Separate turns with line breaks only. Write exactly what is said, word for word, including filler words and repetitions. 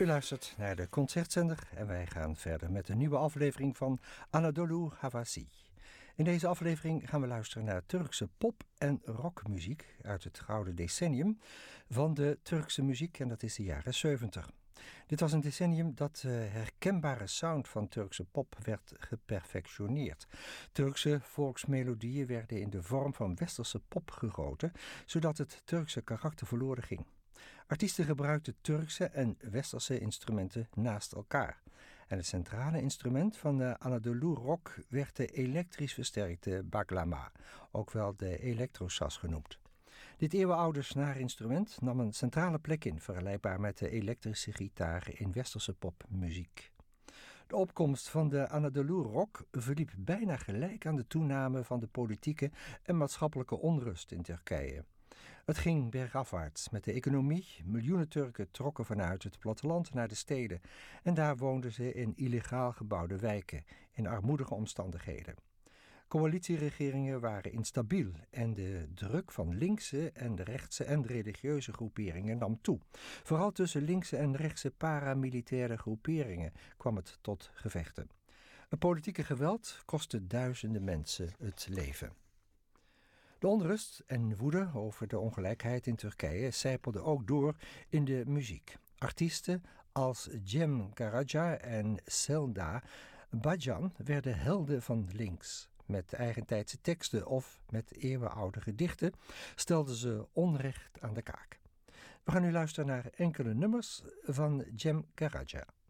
U luistert naar de Concertzender en wij gaan verder met een nieuwe aflevering van Anadolu Havasi. In deze aflevering gaan we luisteren naar Turkse pop- en rockmuziek uit het gouden decennium van de Turkse muziek, en dat is de jaren zeventig. Dit was een decennium dat de herkenbare sound van Turkse pop werd geperfectioneerd. Turkse volksmelodieën werden in de vorm van westerse pop gegoten, zodat het Turkse karakter verloren ging. Artiesten gebruikten Turkse en westerse instrumenten naast elkaar. En het centrale instrument van de Anadolu rock werd de elektrisch versterkte baglama, ook wel de elektrosas genoemd. Dit eeuwenoude snaarinstrument nam een centrale plek in, vergelijkbaar met de elektrische gitaar in westerse popmuziek. De opkomst van de Anadolu rock verliep bijna gelijk aan de toename van de politieke en maatschappelijke onrust in Turkije. Het ging bergafwaarts met de economie. Miljoenen Turken trokken vanuit het platteland naar de steden en daar woonden ze in illegaal gebouwde wijken, in armoedige omstandigheden. Coalitieregeringen waren instabiel en de druk van linkse en rechtse en religieuze groeperingen nam toe. Vooral tussen linkse en rechtse paramilitaire groeperingen kwam het tot gevechten. Het politieke geweld kostte duizenden mensen het leven. De onrust en woede over de ongelijkheid in Turkije sijpelde ook door in de muziek. Artiesten als Cem Karaca en Selda Bacan werden helden van links. Met eigentijdse teksten of met eeuwenoude gedichten stelden ze onrecht aan de kaak. We gaan nu luisteren naar enkele nummers van Cem Karaca.